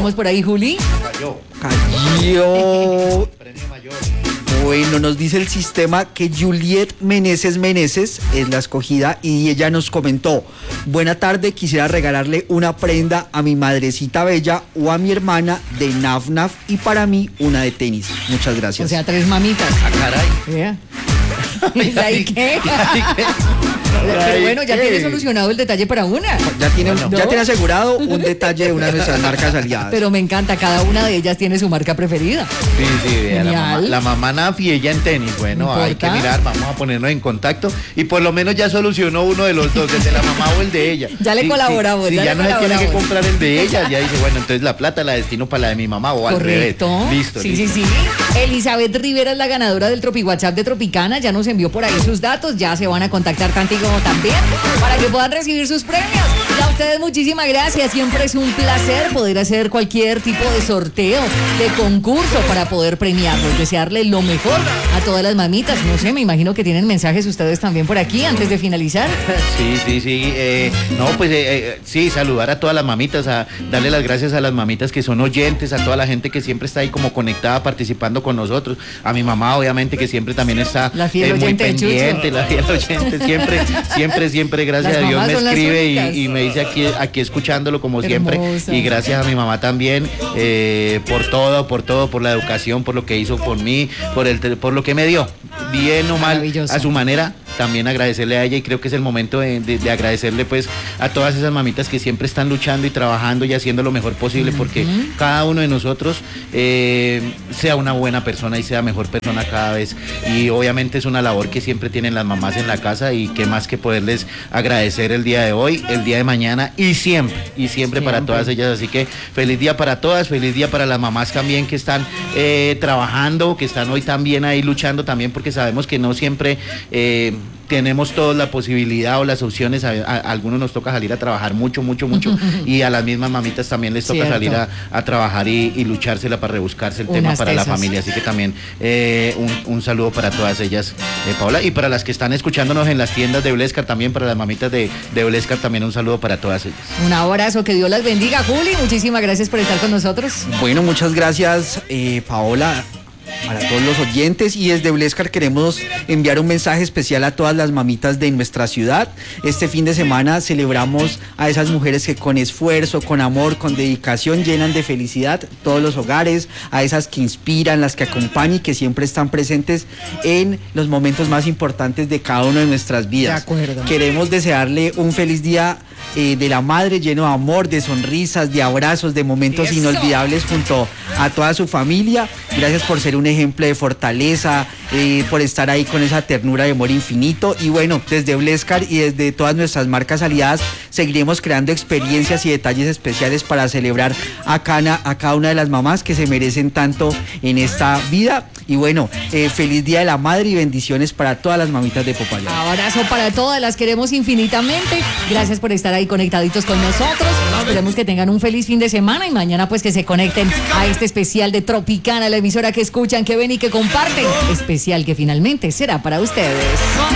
tenemos por ahí, Juli? Cayó. Premio mayor. Bueno, nos dice el sistema que Juliet Meneses es la escogida y ella nos comentó: buena tarde, quisiera regalarle una prenda a mi madrecita bella o a mi hermana de Naf Naf y para mí una de tenis. Muchas gracias. O sea, 3 mamitas. Ah, caray. Vea. ¿Y qué? Pero bueno, ya tiene solucionado el detalle para una. Ya tiene, ¿no? ya tiene asegurado un detalle de una de nuestras marcas aliadas. Pero me encanta, cada una de ellas tiene su marca preferida. Sí, vea, Genial. la mamá Naf y ella en tenis. Bueno, ¿No hay que importa? mirar, vamos a ponernos en contacto y por lo menos ya solucionó uno de los dos, el de la mamá o el de ella. Ya le colaboramos, Sí, ya ya le no se tiene que colaboramos. comprar el de ella, ya dice, bueno, entonces la plata la destino para la de mi mamá o al revés. Correcto. Listo. Sí, listo. sí, sí. Elizabeth Rivera es la ganadora del Tropi WhatsApp de Tropicana. Ya nos envió por ahí sus datos. Ya se van a contactar tanto como también para que puedan recibir sus premios. Y a ustedes muchísimas gracias. Siempre es un placer poder hacer cualquier tipo de sorteo, de concurso para poder premiarlos. Desearle lo mejor a todas las mamitas. No sé, me imagino que tienen mensajes ustedes también por aquí antes de finalizar. Sí. No, pues sí, saludar a todas las mamitas, a darle las gracias a las mamitas que son oyentes, a toda la gente que siempre está ahí como conectada, participando con nosotros. A mi mamá, obviamente, que siempre también está La fiel muy oyente de Chucho. pendiente, la fiel oyente, siempre, gracias Las a Dios mamás me son las escribe únicas. y me dice aquí escuchándolo como siempre. Hermosa. Y gracias a mi mamá también por todo, por la educación, por lo que hizo por mí, por lo que me dio, bien o mal, Maravilloso. a su manera. También agradecerle a ella y creo que es el momento de agradecerle pues a todas esas mamitas que siempre están luchando y trabajando y haciendo lo mejor posible porque cada uno de nosotros sea una buena persona y sea mejor persona cada vez, y obviamente es una labor que siempre tienen las mamás en la casa y qué más que poderles agradecer el día de hoy, el día de mañana y siempre para todas ellas. Así que feliz día para todas, feliz día para las mamás también que están trabajando, que están hoy también ahí luchando también, porque sabemos que no siempre tenemos toda la posibilidad o las opciones. A algunos nos toca salir a trabajar mucho y a las mismas mamitas también les toca Cierto. salir a trabajar y luchársela para rebuscarse el tema Unas para la tesas. familia. Así que también un saludo para todas ellas, Paola, y para las que están escuchándonos en las tiendas de Blescar, también para las mamitas de Blescar, también un saludo para todas ellas. Un abrazo, que Dios las bendiga. Juli, muchísimas gracias por estar con nosotros. Bueno, muchas gracias, Paola, para todos los oyentes, y desde Blescar queremos enviar un mensaje especial a todas las mamitas de nuestra ciudad. Este fin de semana celebramos a esas mujeres que con esfuerzo, con amor, con dedicación llenan de felicidad todos los hogares, a esas que inspiran, las que acompañan y que siempre están presentes en los momentos más importantes de cada una de nuestras vidas. De acuerdo. Queremos desearle un feliz día de la madre, lleno de amor, de sonrisas, de abrazos, de momentos ¡Eso! inolvidables junto a toda su familia. Gracias por ser un ejemplo de fortaleza, por estar ahí con esa ternura de amor infinito. Y bueno, desde Blescar y desde todas nuestras marcas aliadas seguiremos creando experiencias y detalles especiales para celebrar a cada una de las mamás que se merecen tanto en esta vida. Y bueno, feliz Día de la Madre y bendiciones para todas las mamitas de Popayán. Abrazo para todas, las queremos infinitamente. Gracias por estar ahí conectaditos con nosotros. Esperemos que tengan un feliz fin de semana y mañana pues que se conecten a este especial de Tropicana, la emisora que escuchan, que ven y que comparten. Especial que finalmente será para ustedes.